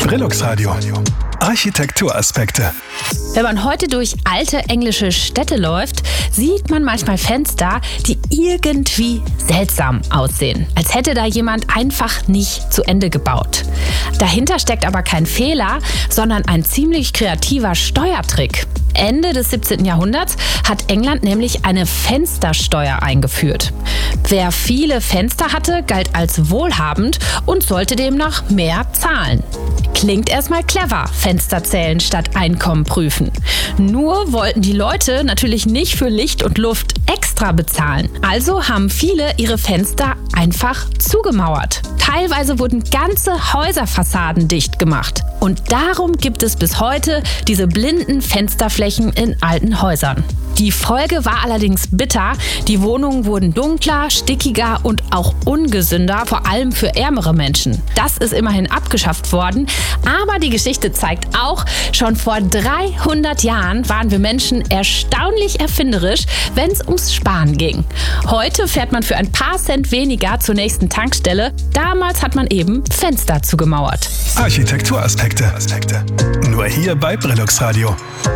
Brillux Radio. Architekturaspekte. Wenn man heute durch alte englische Städte läuft, sieht man manchmal Fenster, die irgendwie seltsam aussehen. Als hätte da jemand einfach nicht zu Ende gebaut. Dahinter steckt aber kein Fehler, sondern ein ziemlich kreativer Steuertrick. Ende des 17. Jahrhunderts hat England nämlich eine Fenstersteuer eingeführt. Wer viele Fenster hatte, galt als wohlhabend und sollte demnach mehr zahlen. Klingt erstmal clever, Fenster zählen statt Einkommen prüfen. Nur wollten die Leute natürlich nicht für Licht und Luft extra bezahlen. Also haben viele ihre Fenster einfach zugemauert. Teilweise wurden ganze Häuserfassaden dicht gemacht. Und darum gibt es bis heute diese blinden Fensterflächen in alten Häusern. Die Folge war allerdings bitter. Die Wohnungen wurden dunkler, stickiger und auch ungesünder, vor allem für ärmere Menschen. Das ist immerhin abgeschafft worden. Aber die Geschichte zeigt auch, schon vor 300 Jahren waren wir Menschen erstaunlich erfinderisch, wenn es ums Sparen ging. Heute fährt man für ein paar Cent weniger zur nächsten Tankstelle. Damals hat man eben Fenster zugemauert. Architekturaspekte. Nur hier bei Brillux Radio.